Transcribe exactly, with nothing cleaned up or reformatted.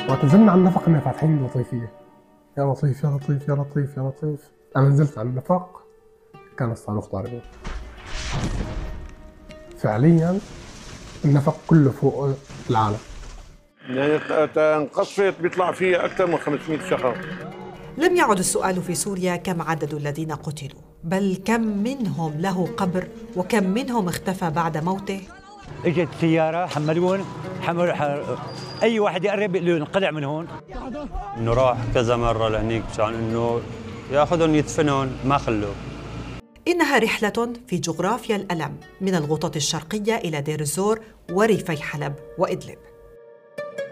وقت نزلنا على النفق كنا فاتحين لطيفية، يا لطيف يا لطيف يا لطيف يا لطيف. أنا نزلت على النفق كان الصاروخ ضاربه. فعليا النفق كله فوق العالم. يعني انقصفت بيطلع فيها أكثر من خمسمئة شخص. لم يعد السؤال في سوريا كم عدد الذين قتلوا، بل كم منهم له قبر وكم منهم اختفى بعد موته. اجت سيارة حملون حمل أي واحد يقرب له انقلع من هون. إنه راح كذا مرة لهنيك مشان إنه ياخذهم يدفنهم ما خلوه. إنها رحلة في جغرافيا الألم من الغوطة الشرقية إلى دير الزور وريفي حلب وإدلب.